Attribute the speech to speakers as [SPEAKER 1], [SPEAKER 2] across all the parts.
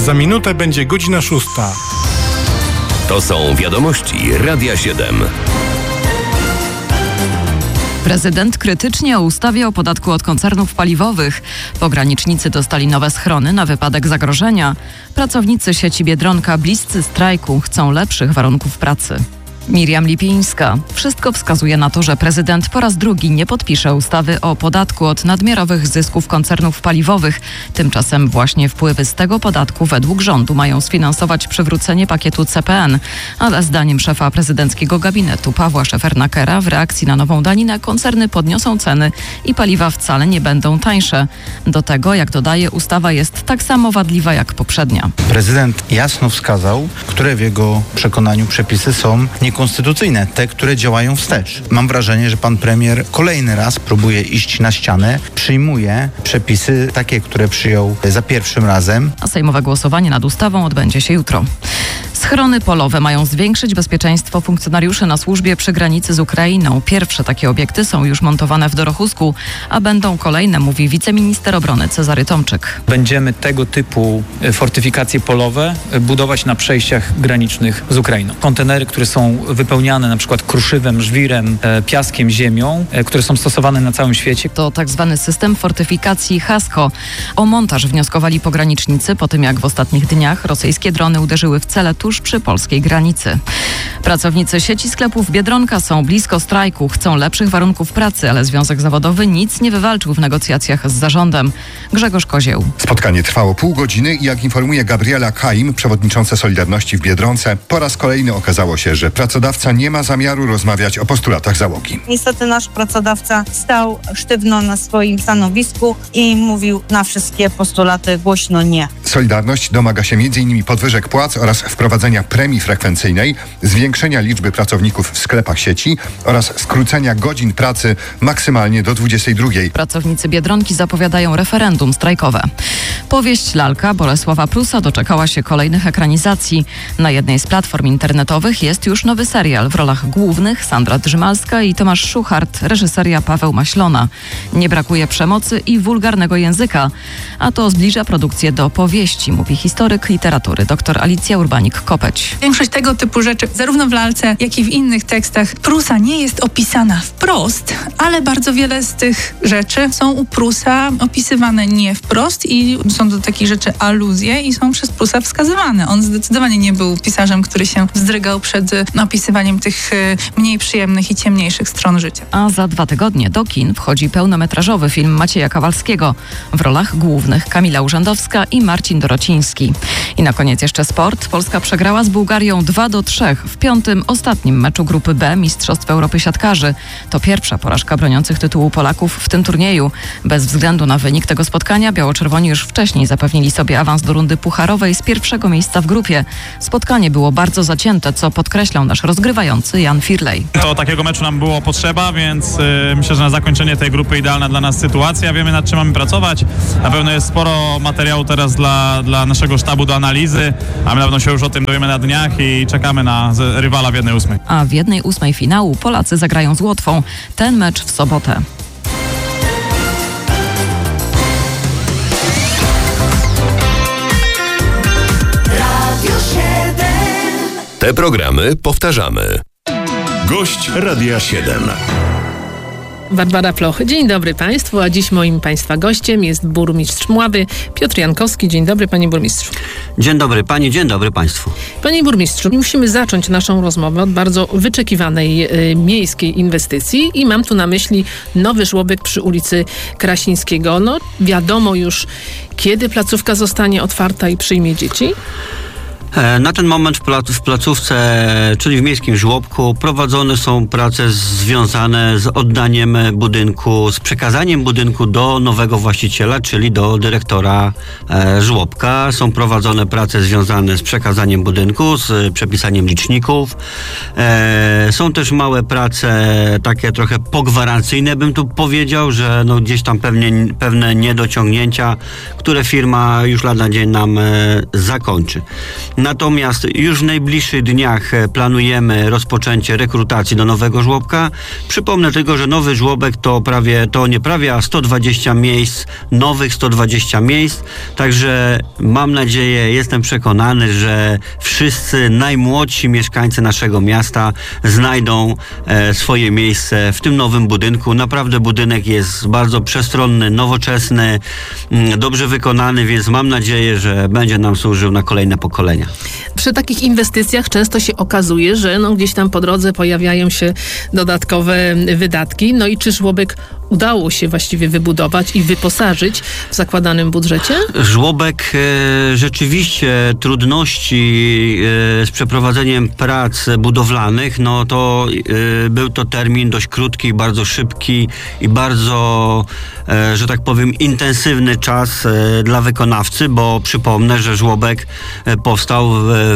[SPEAKER 1] Za minutę będzie godzina 6.
[SPEAKER 2] To są wiadomości Radia 7.
[SPEAKER 3] Prezydent krytycznie o ustawie o podatku od koncernów paliwowych. Pogranicznicy dostali nowe schrony na wypadek zagrożenia. Pracownicy sieci Biedronka bliscy strajku chcą lepszych warunków pracy. Miriam Lipińska. Wszystko wskazuje na to, że prezydent po raz drugi nie podpisze ustawy o podatku od nadmiarowych zysków koncernów paliwowych. Tymczasem właśnie wpływy z tego podatku według rządu mają sfinansować przywrócenie pakietu CPN. Ale zdaniem szefa prezydenckiego gabinetu Pawła Szefernakera w reakcji na nową daninę koncerny podniosą ceny i paliwa wcale nie będą tańsze. Do tego, jak dodaje, ustawa jest tak samo wadliwa jak poprzednia.
[SPEAKER 4] Prezydent jasno wskazał, które w jego przekonaniu przepisy są niekonstytucyjne, te, które działają wstecz. Mam wrażenie, że pan premier kolejny raz próbuje iść na ścianę, przyjmuje przepisy takie, które przyjął za pierwszym razem.
[SPEAKER 3] A sejmowe głosowanie nad ustawą odbędzie się jutro. Schrony polowe mają zwiększyć bezpieczeństwo funkcjonariuszy na służbie przy granicy z Ukrainą. Pierwsze takie obiekty są już montowane w Dorochusku, a będą kolejne, mówi wiceminister obrony Cezary Tomczyk.
[SPEAKER 5] Będziemy tego typu fortyfikacje polowe budować na przejściach granicznych z Ukrainą. Kontenery, które są wypełniane na przykład kruszywem, żwirem, piaskiem, ziemią, które są stosowane na całym świecie.
[SPEAKER 3] To tak zwany system fortyfikacji Hasko. O montaż wnioskowali pogranicznicy po tym, jak w ostatnich dniach rosyjskie drony uderzyły w cele tuż przy polskiej granicy. Pracownicy sieci sklepów Biedronka są blisko strajku, chcą lepszych warunków pracy, ale Związek Zawodowy nic nie wywalczył w negocjacjach z zarządem. Grzegorz Kozieł.
[SPEAKER 6] Spotkanie trwało pół godziny i jak informuje Gabriela Kaim, przewodnicząca Solidarności w Biedronce, po raz kolejny okazało się, że pracodawca nie ma zamiaru rozmawiać o postulatach załogi.
[SPEAKER 7] Niestety nasz pracodawca stał sztywno na swoim stanowisku i mówił na wszystkie postulaty głośno nie.
[SPEAKER 6] Solidarność domaga się m.in. podwyżek płac oraz wprowadzenia premii frekwencyjnej, zwiększenia liczby pracowników w sklepach sieci oraz skrócenia godzin pracy maksymalnie do 22.
[SPEAKER 3] Pracownicy Biedronki zapowiadają referendum strajkowe. Powieść Lalka Bolesława Prusa doczekała się kolejnych ekranizacji. Na jednej z platform internetowych jest już nowy serial. W rolach głównych Sandra Drzymalska i Tomasz Szuchart, reżyseria Paweł Maślona. Nie brakuje przemocy i wulgarnego języka, a to zbliża produkcję do powieści, mówi historyk literatury dr Alicja Urbanik-Kopeć.
[SPEAKER 8] Większość tego typu rzeczy, zarówno w Lalce, jak i w innych tekstach Prusa nie jest opisana wprost, ale bardzo wiele z tych rzeczy są u Prusa opisywane nie wprost i są do takich rzeczy aluzje i są przez Prusa wskazywane. On zdecydowanie nie był pisarzem, który się wzdrygał przed opisywaniem tych mniej przyjemnych i ciemniejszych stron życia.
[SPEAKER 3] A za 2 tygodnie do kin wchodzi pełnometrażowy film Macieja Kawalskiego. W rolach głównych Kamila Urzędowska i Marcin Dorociński. I na koniec jeszcze sport. Polska przegrała z Bułgarią 2-3 w 5. ostatnim meczu grupy B Mistrzostw Europy Siatkarzy. To pierwsza porażka broniących tytułu Polaków w tym turnieju. Bez względu na wynik tego spotkania biało-czerwoni już wcześniej zapewnili sobie awans do rundy pucharowej z pierwszego miejsca w grupie. Spotkanie było bardzo zacięte, co podkreślał nasz rozgrywający Jan Firlej.
[SPEAKER 9] To takiego meczu nam było potrzeba, więc myślę, że na zakończenie tej grupy idealna dla nas sytuacja. Wiemy, nad czym mamy pracować. Na pewno jest sporo materiału teraz dla naszego sztabu do analizy, a my na pewno się już o tym dowiemy na dniach i czekamy na rywala w 1/8.
[SPEAKER 3] A w 1/8 finału Polacy zagrają z Łotwą. Ten mecz w sobotę.
[SPEAKER 2] Te programy powtarzamy. Gość Radia 7.
[SPEAKER 10] Barbara Ploch. Dzień dobry Państwu, a dziś moim Państwa gościem jest burmistrz Mławy Piotr Jankowski. Dzień dobry Panie Burmistrzu.
[SPEAKER 11] Dzień dobry Pani, dzień dobry Państwu.
[SPEAKER 10] Panie Burmistrzu, musimy zacząć naszą rozmowę od bardzo wyczekiwanej miejskiej inwestycji i mam tu na myśli nowy żłobek przy ulicy Krasińskiego. No wiadomo już, kiedy placówka zostanie otwarta i przyjmie dzieci?
[SPEAKER 11] Na ten moment w placówce, czyli w miejskim żłobku, prowadzone są prace związane z oddaniem budynku, z przekazaniem budynku do nowego właściciela, czyli do dyrektora żłobka. Są prowadzone prace związane z przekazaniem budynku, z przepisaniem liczników. Są też małe prace, takie trochę pogwarancyjne, bym tu powiedział, że no gdzieś tam pewne niedociągnięcia, które firma już lada dzień nam zakończy. Natomiast już w najbliższych dniach planujemy rozpoczęcie rekrutacji do nowego żłobka. Przypomnę tylko, że nowy żłobek to nie prawie, a 120 miejsc, nowych 120 miejsc. Także mam nadzieję, jestem przekonany, że wszyscy najmłodsi mieszkańcy naszego miasta znajdą swoje miejsce w tym nowym budynku. Naprawdę budynek jest bardzo przestronny, nowoczesny, dobrze wykonany, więc mam nadzieję, że będzie nam służył na kolejne pokolenia.
[SPEAKER 10] Przy takich inwestycjach często się okazuje, że gdzieś tam po drodze pojawiają się dodatkowe wydatki. No i czy żłobek udało się właściwie wybudować i wyposażyć w zakładanym budżecie?
[SPEAKER 11] Żłobek rzeczywiście trudności z przeprowadzeniem prac budowlanych, no to był to termin dość krótki, bardzo szybki i bardzo, że tak powiem, intensywny czas dla wykonawcy, bo przypomnę, że żłobek powstał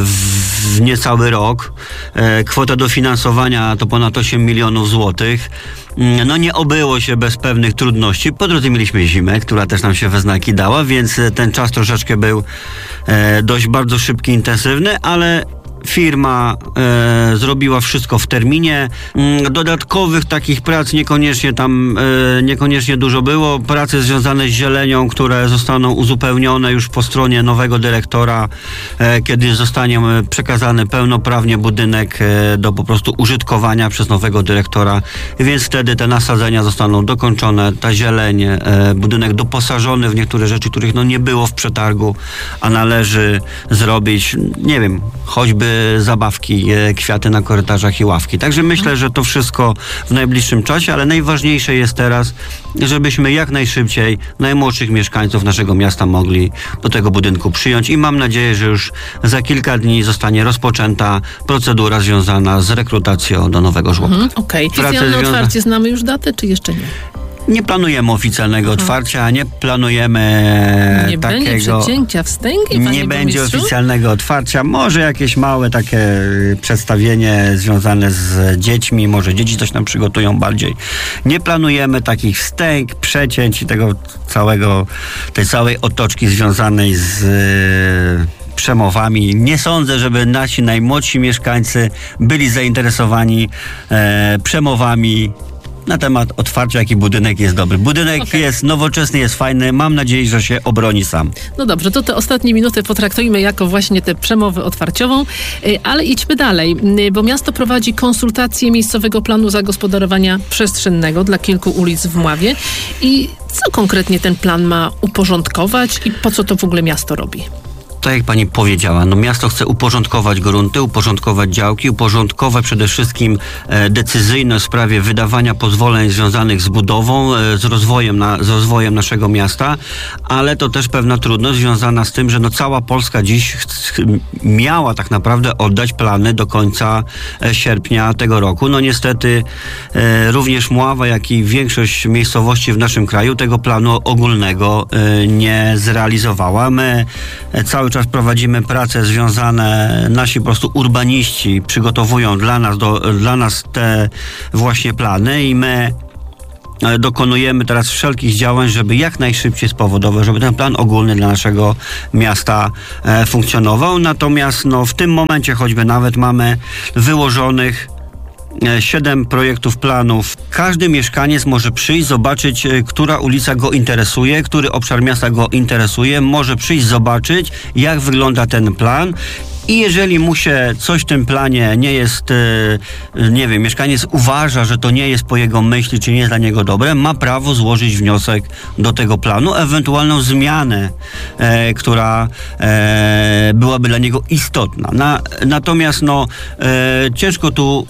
[SPEAKER 11] w niecały rok. Kwota dofinansowania to ponad 8 milionów złotych. No nie obyło się bez pewnych trudności. Po drodze mieliśmy zimę, która też nam się we znaki dała, więc ten czas troszeczkę był dość bardzo szybki, intensywny, ale firma zrobiła wszystko w terminie. Dodatkowych takich prac niekoniecznie dużo było. Prace związane z zielenią, które zostaną uzupełnione już po stronie nowego dyrektora, kiedy zostanie przekazany pełnoprawnie budynek do po prostu użytkowania przez nowego dyrektora, więc wtedy te nasadzenia zostaną dokończone, ta zieleń, budynek doposażony w niektóre rzeczy, których nie było w przetargu, a należy zrobić, nie wiem, choćby zabawki, kwiaty na korytarzach i ławki. Także myślę, że to wszystko w najbliższym czasie, ale najważniejsze jest teraz, żebyśmy jak najszybciej najmłodszych mieszkańców naszego miasta mogli do tego budynku przyjąć i mam nadzieję, że już za kilka dni zostanie rozpoczęta procedura związana z rekrutacją do nowego żłobka.
[SPEAKER 10] Okej. Oficjalne otwarcie znamy już datę, czy jeszcze nie?
[SPEAKER 11] Nie planujemy oficjalnego otwarcia, nie planujemy
[SPEAKER 10] nie
[SPEAKER 11] takiego...
[SPEAKER 10] Nie będzie przecięcia wstęgi,
[SPEAKER 11] nie będzie oficjalnego otwarcia. Może jakieś małe takie przedstawienie związane z dziećmi, może dzieci coś nam przygotują bardziej. Nie planujemy takich wstęg, przecięć i tej całej otoczki związanej z przemowami. Nie sądzę, żeby nasi najmłodsi mieszkańcy byli zainteresowani przemowami na temat otwarcia, jaki budynek jest dobry. Budynek jest nowoczesny, jest fajny. Mam nadzieję, że się obroni sam.
[SPEAKER 10] No dobrze, to te ostatnie minuty potraktujmy jako właśnie tę przemowę otwarciową, ale idźmy dalej, bo miasto prowadzi konsultacje miejscowego planu zagospodarowania przestrzennego dla kilku ulic w Mławie. I co konkretnie ten plan ma uporządkować i po co to w ogóle miasto robi?
[SPEAKER 11] Tak jak pani powiedziała, miasto chce uporządkować grunty, uporządkować działki, uporządkować przede wszystkim decyzyjność w sprawie wydawania pozwoleń związanych z budową, z rozwojem naszego miasta, ale to też pewna trudność związana z tym, że cała Polska dziś miała tak naprawdę oddać plany do końca sierpnia tego roku. Niestety również Mława, jak i większość miejscowości w naszym kraju tego planu ogólnego nie zrealizowała. My cały czas prowadzimy prace związane, nasi po prostu urbaniści przygotowują dla nas te właśnie plany i my dokonujemy teraz wszelkich działań, żeby jak najszybciej spowodować, żeby ten plan ogólny dla naszego miasta funkcjonował. Natomiast w tym momencie choćby nawet mamy wyłożonych 7 projektów planów. Każdy mieszkaniec może przyjść, zobaczyć, która ulica go interesuje, który obszar miasta go interesuje, może przyjść, zobaczyć, jak wygląda ten plan. I jeżeli mu się coś w tym planie nie jest, mieszkaniec uważa, że to nie jest po jego myśli, czy nie jest dla niego dobre, ma prawo złożyć wniosek do tego planu, ewentualną zmianę, która byłaby dla niego istotna. Natomiast ciężko tu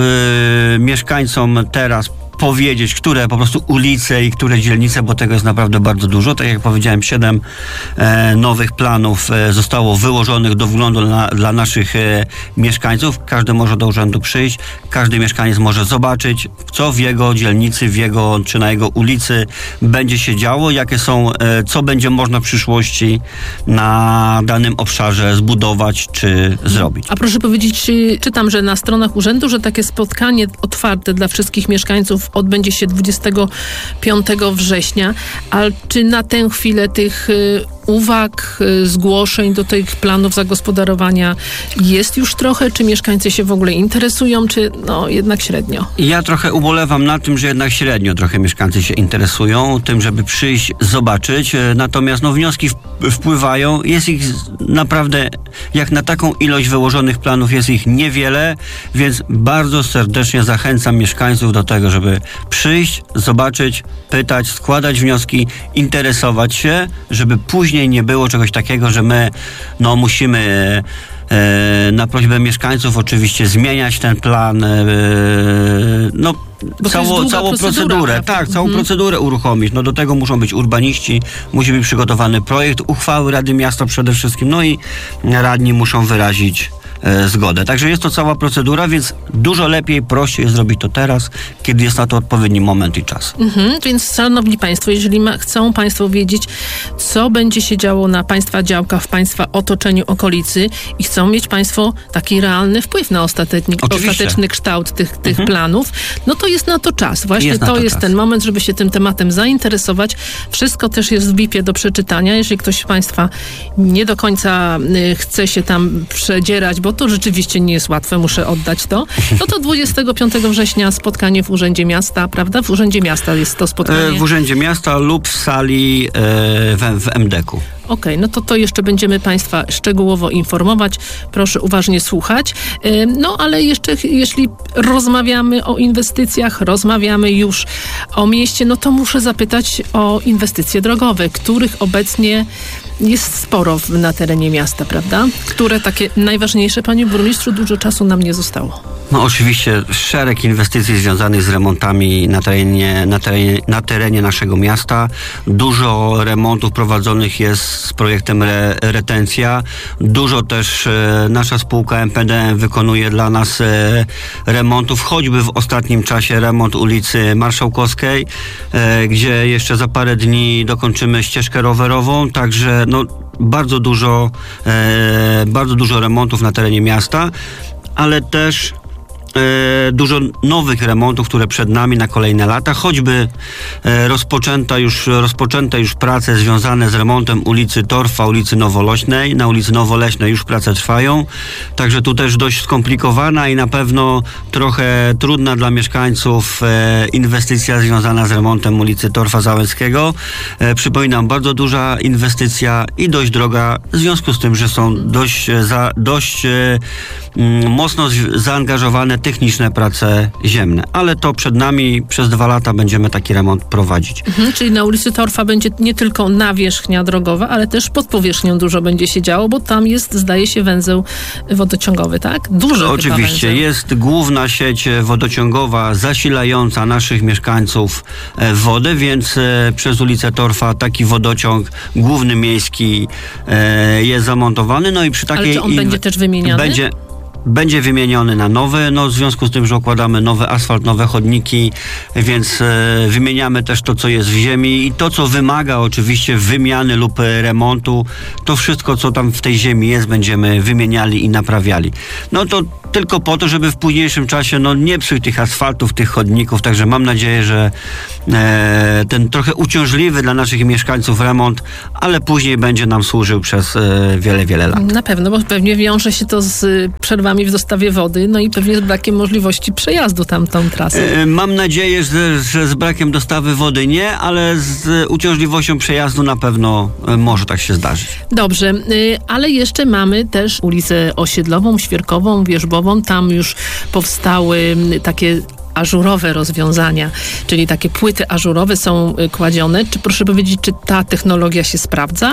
[SPEAKER 11] mieszkańcom teraz powiedzieć, które po prostu ulice i które dzielnice, bo tego jest naprawdę bardzo dużo. Tak jak powiedziałem, 7 nowych planów zostało wyłożonych do wglądu dla naszych mieszkańców. Każdy może do urzędu przyjść, każdy mieszkaniec może zobaczyć, co w jego dzielnicy, czy na jego ulicy będzie się działo, co będzie można w przyszłości na danym obszarze zbudować czy zrobić.
[SPEAKER 10] A proszę powiedzieć, czytam, że na stronach urzędu, że takie spotkanie otwarte dla wszystkich mieszkańców odbędzie się 25 września. A czy na tę chwilę tych uwag, zgłoszeń do tych planów zagospodarowania jest już trochę? Czy mieszkańcy się w ogóle interesują, czy jednak średnio?
[SPEAKER 11] Ja trochę ubolewam na tym, że jednak średnio trochę mieszkańcy się interesują tym, żeby przyjść, zobaczyć. Natomiast wnioski wpływają. Jest ich naprawdę, jak na taką ilość wyłożonych planów, jest ich niewiele, więc bardzo serdecznie zachęcam mieszkańców do tego, żeby przyjść, zobaczyć, pytać, składać wnioski, interesować się, żeby później nie było czegoś takiego, że my musimy na prośbę mieszkańców oczywiście zmieniać ten plan, całą procedurę, całą procedurę uruchomić. Do tego muszą być urbaniści, musi być przygotowany projekt uchwały Rady Miasta przede wszystkim, i radni muszą wyrazić zgodę. Także jest to cała procedura, więc dużo lepiej, prościej jest zrobić to teraz, kiedy jest na to odpowiedni moment i czas.
[SPEAKER 10] Więc szanowni państwo, jeżeli chcą państwo wiedzieć, co będzie się działo na państwa działkach, w państwa otoczeniu, okolicy i chcą mieć państwo taki realny wpływ na ostateczny kształt tych planów, to jest na to czas. Właśnie to jest ten moment, żeby się tym tematem zainteresować. Wszystko też jest w BIP-ie do przeczytania. Jeżeli ktoś z państwa nie do końca chce się tam przedzierać, bo to rzeczywiście nie jest łatwe, muszę oddać to. To 25 września spotkanie w Urzędzie Miasta, prawda? W Urzędzie Miasta jest to spotkanie.
[SPEAKER 11] W Urzędzie Miasta lub w sali w MDK-u.
[SPEAKER 10] Okej, to jeszcze będziemy państwa szczegółowo informować. Proszę uważnie słuchać. Ale jeszcze jeśli rozmawiamy o inwestycjach, rozmawiamy już o mieście, to muszę zapytać o inwestycje drogowe, których obecnie jest sporo na terenie miasta, prawda? Które takie najważniejsze, panie burmistrzu, dużo czasu nam nie zostało.
[SPEAKER 11] Oczywiście szereg inwestycji związanych z remontami na terenie naszego miasta. Dużo remontów prowadzonych jest z projektem Retencja. Dużo też nasza spółka MPDM wykonuje dla nas remontów, choćby w ostatnim czasie remont ulicy Marszałkowskiej, gdzie jeszcze za parę dni dokończymy ścieżkę rowerową, także bardzo dużo remontów na terenie miasta, ale też dużo nowych remontów, które przed nami na kolejne lata, choćby rozpoczęte już prace związane z remontem ulicy Torfa, ulicy Nowoleśnej. Na ulicy Nowoleśnej już prace trwają, także tu też dość skomplikowana i na pewno trochę trudna dla mieszkańców inwestycja związana z remontem ulicy Torfa Załęckiego. Przypominam, bardzo duża inwestycja i dość droga, w związku z tym, że są dość mocno zaangażowane techniczne prace ziemne. Ale to przed nami przez 2 lata będziemy taki remont prowadzić.
[SPEAKER 10] Czyli na ulicy Torfa będzie nie tylko nawierzchnia drogowa, ale też pod powierzchnią dużo będzie się działo, bo tam jest, zdaje się, węzeł wodociągowy, tak? Dużo.
[SPEAKER 11] Oczywiście. Jest główna sieć wodociągowa zasilająca naszych mieszkańców wodę, więc przez ulicę Torfa taki wodociąg główny miejski jest zamontowany. I przy takiej...
[SPEAKER 10] Ale czy on będzie też wymieniany?
[SPEAKER 11] Będzie wymieniony na nowy, w związku z tym, że układamy nowy asfalt, nowe chodniki, więc wymieniamy też to, co jest w ziemi i to, co wymaga oczywiście wymiany lub remontu, to wszystko, co tam w tej ziemi jest, będziemy wymieniali i naprawiali. To tylko po to, żeby w późniejszym czasie nie psuć tych asfaltów, tych chodników, także mam nadzieję, że ten trochę uciążliwy dla naszych mieszkańców remont, ale później będzie nam służył przez wiele, wiele lat.
[SPEAKER 10] Na pewno, bo pewnie wiąże się to z przerwami w dostawie wody, i pewnie z brakiem możliwości przejazdu tamtą trasę.
[SPEAKER 11] Mam nadzieję, że z brakiem dostawy wody nie, ale z uciążliwością przejazdu na pewno może tak się zdarzyć.
[SPEAKER 10] Dobrze, ale jeszcze mamy też ulicę Osiedlową, Świerkową, Wierzbową. Tam już powstały takie ażurowe rozwiązania, czyli takie płyty ażurowe są kładzione. Czy proszę powiedzieć, czy ta technologia się sprawdza?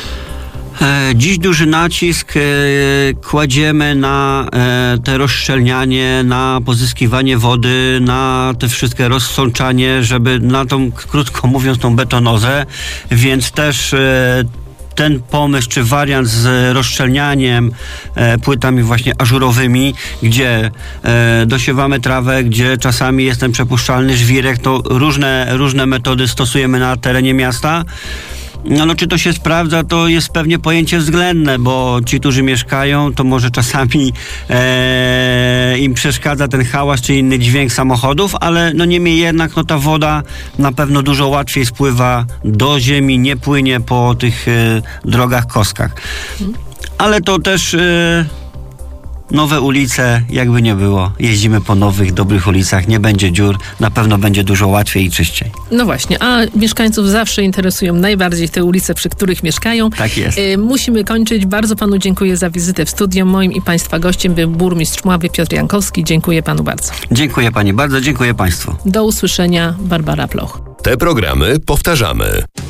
[SPEAKER 11] Dziś duży nacisk kładziemy na te rozszczelnianie, na pozyskiwanie wody, na te wszystkie rozsączanie, żeby na tą, krótko mówiąc, tą betonozę, więc też ten pomysł czy wariant z rozszczelnianiem płytami właśnie ażurowymi, gdzie dosiewamy trawę, gdzie czasami jest ten przepuszczalny żwirek, to różne metody stosujemy na terenie miasta. No czy to się sprawdza, to jest pewnie pojęcie względne, bo ci, którzy mieszkają, to może czasami im przeszkadza ten hałas czy inny dźwięk samochodów, ale no niemniej jednak ta woda na pewno dużo łatwiej spływa do ziemi, nie płynie po tych drogach kostkach. Ale to też nowe ulice, jakby nie było. Jeździmy po nowych, dobrych ulicach, nie będzie dziur, na pewno będzie dużo łatwiej i czyściej.
[SPEAKER 10] No właśnie, a mieszkańców zawsze interesują najbardziej te ulice, przy których mieszkają.
[SPEAKER 11] Tak jest.
[SPEAKER 10] Musimy kończyć. Bardzo panu dziękuję za wizytę w studiu. Moim i państwa gościem był burmistrz Mławy Piotr Jankowski. Dziękuję panu bardzo.
[SPEAKER 11] Dziękuję pani bardzo, dziękuję państwu.
[SPEAKER 10] Do usłyszenia. Barbara Ploch.
[SPEAKER 2] Te programy powtarzamy.